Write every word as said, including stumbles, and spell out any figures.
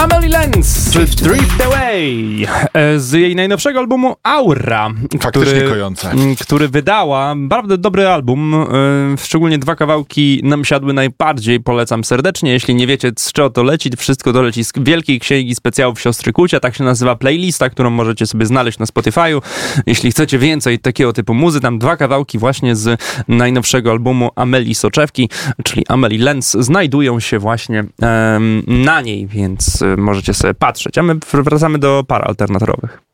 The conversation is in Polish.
Amelie Lens, Drift Away, z jej najnowszego albumu Aura, Faktycznie kojące. który wydała. Bardzo dobry album, szczególnie dwa kawałki nam siadły najbardziej, polecam serdecznie. Jeśli nie wiecie, z czego to leci, wszystko to leci z Wielkiej Księgi Specjałów Siostry Kucia, tak się nazywa playlista, którą możecie sobie znaleźć na Spotify'u. Jeśli chcecie więcej takiego typu muzy, tam dwa kawałki właśnie z najnowszego albumu Amelii Soczewki, czyli Amelie Lens, znajdują się właśnie um, na niej, więc możecie sobie patrzeć. A my wracamy do par alternatorowych.